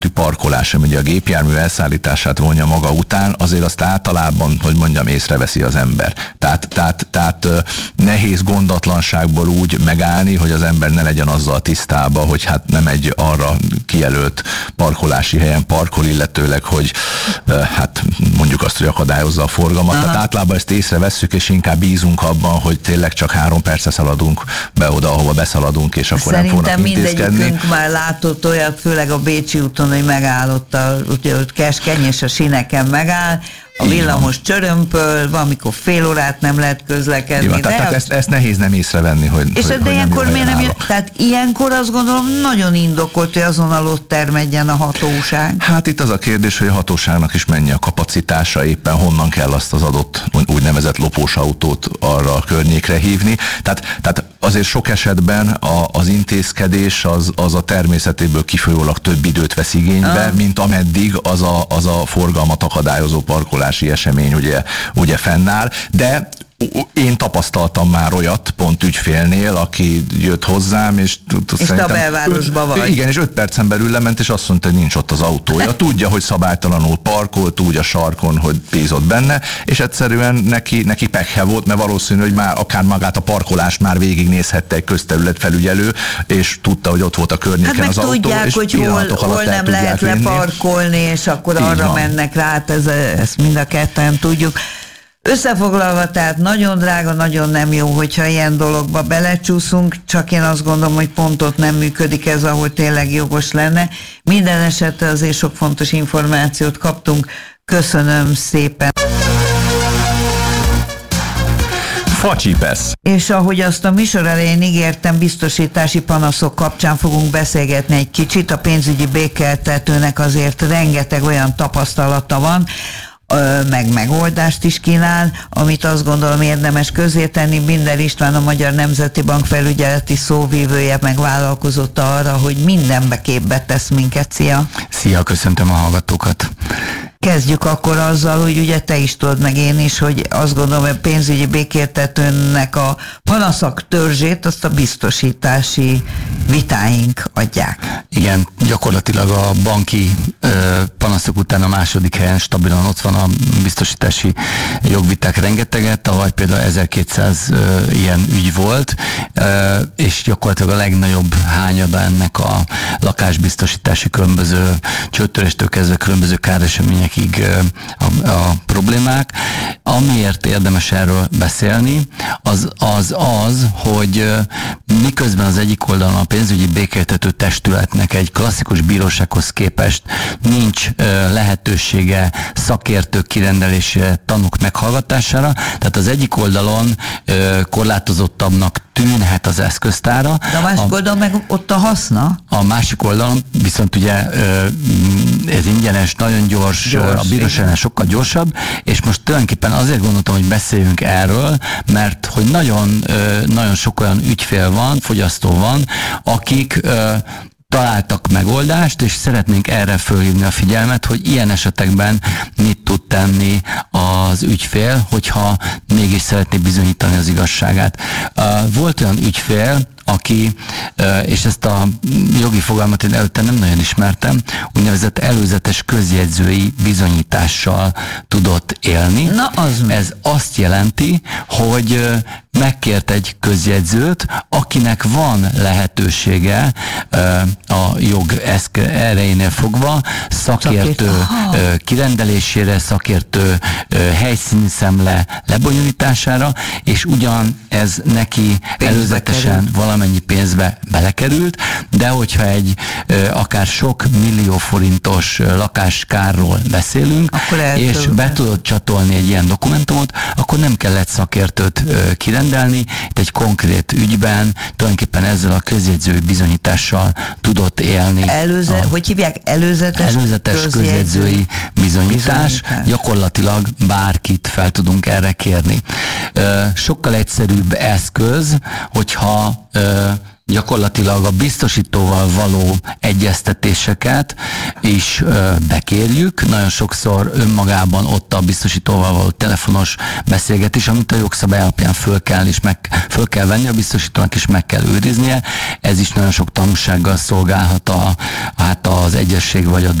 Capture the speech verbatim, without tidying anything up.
parkolás, ami ugye a gépjármű elszállítását vonja maga után, azért azt általában, hogy mondjam, észreveszi az ember. Tehát, tehát, tehát nehéz gondatlanságból úgy megállni, hogy az ember ne legyen azzal tisztában, hogy hát nem egy arra kijelölt parkolási helyen parkol, illetőleg, hogy hát mondjuk azt, hogy akadályozza a forgalmat. Aha. Tehát általában ezt észrevesszük, és inkább bízunk abban, hogy tényleg csak három perce szaladunk be oda, ahova beszaladunk, és akkor szerintem nem fognak intézkedni. Szerintem mindegyikünk már látott olyat, főleg a Bécsi úton, hogy megállott a, úgy, keskeny, és a sineken megáll, a villamos csörömpöl, valamikor fél órát nem lehet közlekedni. Van, tehát, tehát ezt, ezt nehéz nem észrevenni, hogy És hogy, de hogy ilyenkor nem miért nem jön? Tehát ilyenkor azt gondolom nagyon indokolt, hogy azonnal ott termedjen a hatóság. Hát itt az a kérdés, hogy a hatóságnak is mennyi a kapacitása, éppen honnan kell azt az adott úgynevezett lopós autót arra a környékre hívni. Tehát, tehát azért sok esetben a, az intézkedés az, az a természetéből kifolyólag több időt vesz igénybe, ah. mint ameddig az a, az a forgalmat akadályozó parkolási esemény ugye, ugye fennáll, de én tapasztaltam már olyat, pont ügyfélnél, aki jött hozzám, és... És te a belvárosban vagy. Igen, és öt percen belül lement, és azt mondta, hogy nincs ott az autója. Tudja, hogy szabálytalanul parkolt, úgy a sarkon, hogy bízott benne, és egyszerűen neki, neki pekhe volt, mert valószínű, hogy már akár magát a parkolást már végignézhette egy közterület felügyelő, és tudta, hogy ott volt a környéken hát az autó, tudják, és hogy hol, hol nem lehet vinni. Leparkolni, és akkor így arra van. Mennek rá, hát ez, ezt mind a ketten tudjuk. Összefoglalva, tehát nagyon drága, nagyon nem jó, hogyha ilyen dologba belecsúszunk, csak én azt gondolom, hogy pont ott nem működik ez, ahol tényleg jogos lenne. Minden esetre azért sok fontos információt kaptunk. Köszönöm szépen! Facsipesz. És ahogy azt a műsor elején ígértem, biztosítási panaszok kapcsán fogunk beszélgetni egy kicsit. A pénzügyi békeltetőnek azért rengeteg olyan tapasztalata van, meg megoldást is kínál, amit azt gondolom érdemes közzétenni. Binder István, a Magyar Nemzeti Bank felügyeleti szóvívője megvállalkozott arra, hogy mindenbe képbe tesz minket. Szia! Szia, köszöntöm a hallgatókat! Kezdjük akkor azzal, hogy ugye te is tudod, meg én is, hogy azt gondolom, hogy a pénzügyi békéltetőnek a panaszok törzsét azt a biztosítási vitáink adják. Igen, gyakorlatilag a banki ö, panaszok után a második helyen stabilan ott van a biztosítási jogviták rengeteget, tavaly például ezerkétszáz ö, ilyen ügy volt, ö, és gyakorlatilag a legnagyobb hányada ennek a lakásbiztosítási különböző csőttöréstől kezdve különböző káresemények A, a problémák. Amiért érdemes erről beszélni, az az, az hogy miközben az egyik oldalon a pénzügyi békéltető testületnek egy klasszikus bírósághoz képest nincs lehetősége szakértők kirendelésére, tanúk meghallgatására, tehát az egyik oldalon korlátozottabbnak tűnhet az eszköztára. De a másik oldalon meg ott a haszna? A másik oldalon viszont ugye ez ingyenes, nagyon gyors, gyors a bíróságnál sokkal gyorsabb, és most tulajdonképpen azért gondoltam, hogy beszéljünk erről, mert hogy nagyon, nagyon sok olyan ügyfél van, fogyasztó van, akik találtak megoldást, és szeretnénk erre fölhívni a figyelmet, hogy ilyen esetekben mit tud tenni az ügyfél, hogyha mégis szeretné bizonyítani az igazságát. Volt olyan ügyfél, aki, és ezt a jogi fogalmat én előtte nem nagyon ismertem, úgynevezett előzetes közjegyzői bizonyítással tudott élni. Na, az Ez azt jelenti, hogy megkért egy közjegyzőt, akinek van lehetősége a jog erejénél fogva szakértő kirendelésére, szakértő helyszíni szemle lebonyolítására, és ugyan ez neki előzetesen valamennyi pénzbe belekerült, de hogyha egy akár sok millió forintos lakáskárról beszélünk, és be tudod csatolni egy ilyen dokumentumot, akkor nem kellett szakértőt kirendelni, itt egy konkrét ügyben tulajdonképpen ezzel a közjegyzői bizonyítással tudott élni. Előze, a, hogy hívják? Előzetes, előzetes közjegyzői bizonyítás. bizonyítás. Gyakorlatilag bárkit fel tudunk erre kérni. Sokkal egyszerűbb eszköz, hogyha gyakorlatilag a biztosítóval való egyeztetéseket is ö, bekérjük. Nagyon sokszor önmagában ott a biztosítóval való telefonos beszélgetés, amit a jogszabály alapján föl kell, és meg, föl kell venni a biztosítónak, és meg kell őriznie. Ez is nagyon sok tanúsággal szolgálhat a, hát az egyesség vagy a